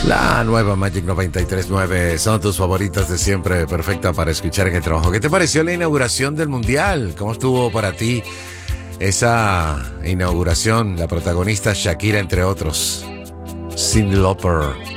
La nueva Magic 93.9 son tus favoritas de siempre, perfecta para escuchar en el trabajo. ¿Qué te pareció la inauguración del Mundial? ¿Cómo estuvo para ti esa inauguración? La protagonista Shakira, entre otros. Cyndi Lauper.